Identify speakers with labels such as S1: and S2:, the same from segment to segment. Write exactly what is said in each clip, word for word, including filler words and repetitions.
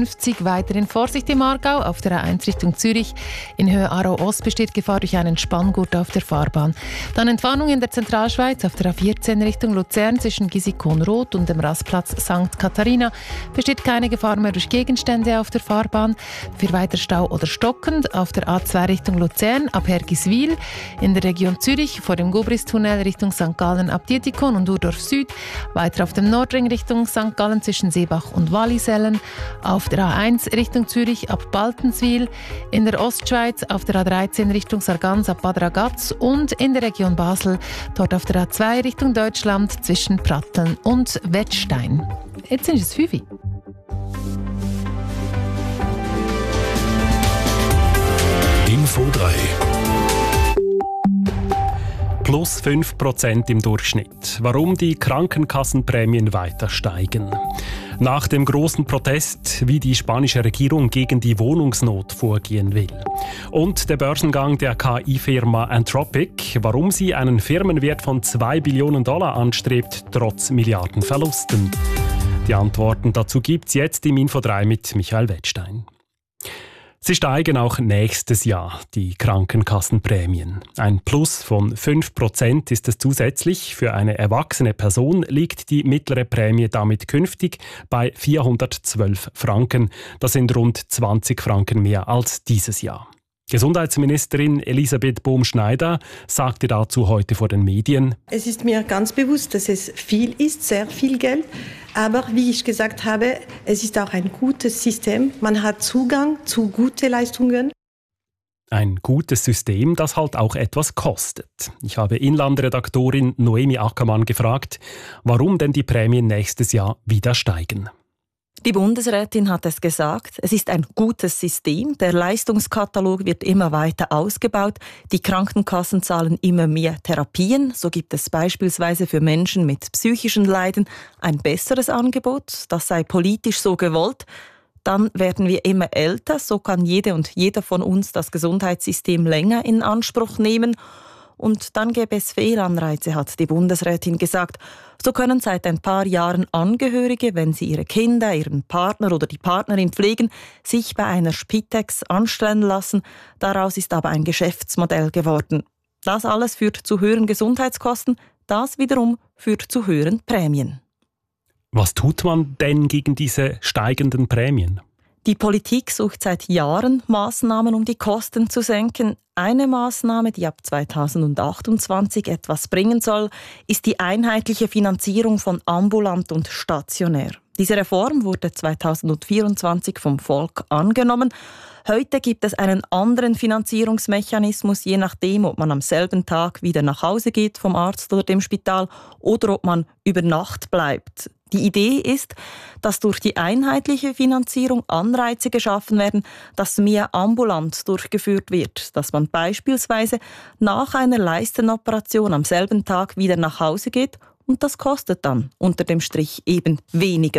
S1: fünfzig. Weiterhin Vorsicht im Aargau auf der A eins Richtung Zürich. In Höhe Aarau Ost besteht Gefahr durch einen Spanngurt auf der Fahrbahn. Dann Entwarnung in der Zentralschweiz auf der A vierzehn Richtung Luzern zwischen Gisikon-Rot und dem Rastplatz Sankt Katharina. Besteht keine Gefahr mehr durch Gegenstände auf der Fahrbahn. Für weiter Stau oder stockend auf der A zwei Richtung Luzern ab Hergiswil. In der Region Zürich vor dem Gobris-Tunnel Richtung Sankt Gallen ab Dietikon und Urdorf Süd. Weiter auf dem Nordring Richtung Sankt Gallen zwischen Seebach und Wallisellen. Auf der A eins Richtung Zürich ab Baltenswil. In der Ostschweiz auf der A dreizehn Richtung Sargans ab Bad Ragaz. Und in der Region Basel dort auf der A zwei Richtung Deutschland zwischen Pratteln und Wettstein. Jetzt sind es fünf.
S2: Info drei.
S3: Plus fünf Prozent im Durchschnitt. Warum die Krankenkassenprämien weiter steigen. Nach dem großen Protest, wie die spanische Regierung gegen die Wohnungsnot vorgehen will. Und der Börsengang der K I-Firma Anthropic, warum sie einen Firmenwert von zwei Billionen Dollar anstrebt, trotz Milliardenverlusten. Die Antworten dazu gibt's jetzt im Info drei mit Michael Wettstein. Sie steigen auch nächstes Jahr, die Krankenkassenprämien. Ein Plus von fünf Prozent ist es zusätzlich. Für eine erwachsene Person liegt die mittlere Prämie damit künftig bei vierhundertzwölf Franken. Das sind rund zwanzig Franken mehr als dieses Jahr. Gesundheitsministerin Elisabeth Bohm-Schneider sagte dazu heute vor den Medien:
S4: Es ist mir ganz bewusst, dass es viel ist, sehr viel Geld. Aber wie ich gesagt habe, es ist auch ein gutes System. Man hat Zugang zu guten Leistungen.
S3: Ein gutes System, das halt auch etwas kostet. Ich habe Inlandredaktorin Noemi Ackermann gefragt, warum denn die Prämien nächstes Jahr wieder steigen.
S5: Die Bundesrätin hat es gesagt, es ist ein gutes System, der Leistungskatalog wird immer weiter ausgebaut, die Krankenkassen zahlen immer mehr Therapien, so gibt es beispielsweise für Menschen mit psychischen Leiden ein besseres Angebot, das sei politisch so gewollt. Dann werden wir immer älter, so kann jede und jeder von uns das Gesundheitssystem länger in Anspruch nehmen. Und dann gäbe es Fehlanreize, hat die Bundesrätin gesagt. So können seit ein paar Jahren Angehörige, wenn sie ihre Kinder, ihren Partner oder die Partnerin pflegen, sich bei einer Spitex anstellen lassen. Daraus ist aber ein Geschäftsmodell geworden. Das alles führt zu höheren Gesundheitskosten, das wiederum führt zu höheren Prämien.
S3: Was tut man denn gegen diese steigenden Prämien?
S5: Die Politik sucht seit Jahren Maßnahmen, um die Kosten zu senken. Eine Maßnahme, die ab zweitausendachtundzwanzig etwas bringen soll, ist die einheitliche Finanzierung von ambulant und stationär. Diese Reform wurde zweitausendvierundzwanzig vom Volk angenommen. Heute gibt es einen anderen Finanzierungsmechanismus, je nachdem, ob man am selben Tag wieder nach Hause geht vom Arzt oder dem Spital oder ob man über Nacht bleibt. Die Idee ist, dass durch die einheitliche Finanzierung Anreize geschaffen werden, dass mehr ambulant durchgeführt wird, dass man beispielsweise nach einer Leistenoperation am selben Tag wieder nach Hause geht und das kostet dann unter dem Strich eben weniger.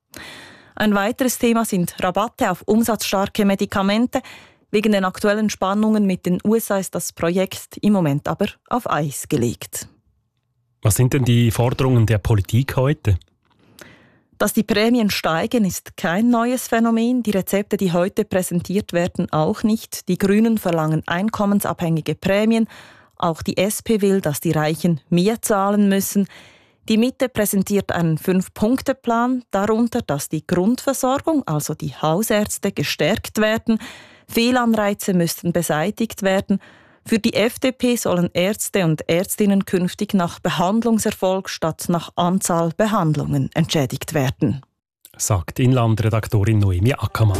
S5: Ein weiteres Thema sind Rabatte auf umsatzstarke Medikamente. Wegen den aktuellen Spannungen mit den U S A ist das Projekt im Moment aber auf Eis gelegt.
S3: Was sind denn die Forderungen der Politik heute?
S5: Dass die Prämien steigen, ist kein neues Phänomen. Die Rezepte, die heute präsentiert werden, auch nicht. Die Grünen verlangen einkommensabhängige Prämien. Auch die S P will, dass die Reichen mehr zahlen müssen. Die Mitte präsentiert einen Fünf-Punkte-Plan, darunter, dass die Grundversorgung, also die Hausärzte, gestärkt werden. Fehlanreize müssten beseitigt werden. Für die F D P sollen Ärzte und Ärztinnen künftig nach Behandlungserfolg statt nach Anzahl Behandlungen entschädigt werden,
S3: sagt Inlandredaktorin Noemi Ackermann.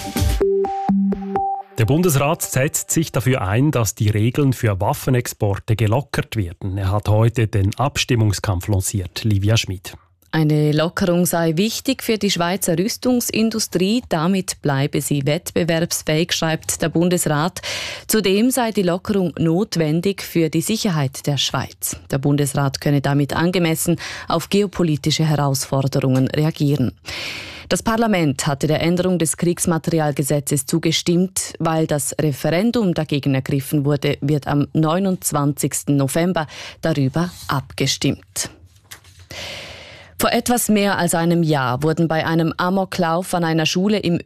S3: Der Bundesrat setzt sich dafür ein, dass die Regeln für Waffenexporte gelockert werden. Er hat heute den Abstimmungskampf lanciert. Livia Schmid.
S6: Eine Lockerung sei wichtig für die Schweizer Rüstungsindustrie. Damit bleibe sie wettbewerbsfähig, schreibt der Bundesrat. Zudem sei die Lockerung notwendig für die Sicherheit der Schweiz. Der Bundesrat könne damit angemessen auf geopolitische Herausforderungen reagieren. Das Parlament hatte der Änderung des Kriegsmaterialgesetzes zugestimmt. Weil das Referendum dagegen ergriffen wurde, wird am neunundzwanzigsten November darüber abgestimmt. Vor etwas mehr als einem Jahr wurden bei einem Amoklauf an einer Schule im